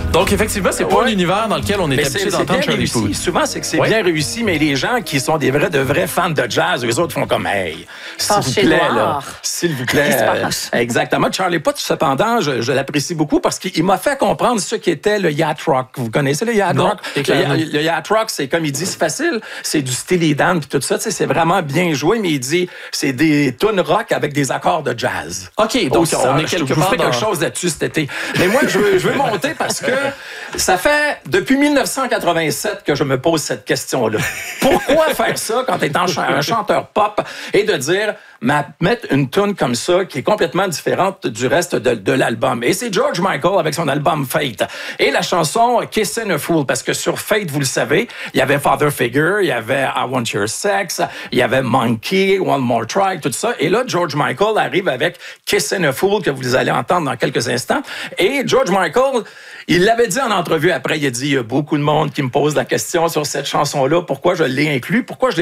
Donc, effectivement, c'est pas un univers dans lequel on est habitué d'entendre Charlie Puth. Souvent, c'est que c'est bien réussi, mais les gens qui sont de vrais fans de jazz, eux autres font comme, hey, s'il vous plaît. Exactement. Charlie Puth, cependant, je l'apprécie beaucoup parce qu'il m'a fait comprendre ce qu'était le yacht rock. Vous connaissez le yacht rock? Le yacht rock, c'est comme il dit, c'est facile, c'est du Steely Dan et tout ça, c'est vraiment bien joué, mais il dit, c'est des tunes rock avec des accords de jazz. OK, donc on est quelque part quelque chose là-dessus cet été. Mais moi, je veux monter parce que ça fait depuis 1987 que je me pose cette question-là. Pourquoi faire ça quand tu es un chanteur pop et de dire mettre une tune comme ça qui est complètement différente du reste de l'album? Et c'est George Michael avec son album Fate. Et la chanson Kissin' a Fool, parce que sur Fate, vous le savez, il y avait Father Figure, il y avait I Want Your Sex, il y avait Monkey, One More Try, tout ça. Et là, George Michael arrive avec Kissin' a Fool, que vous allez entendre dans quelques instants. Et George Michael, il l'avait dit en entrevue après, il a dit, il y a beaucoup de monde qui me pose la question sur cette chanson-là, pourquoi je l'ai inclus, pourquoi je l'ai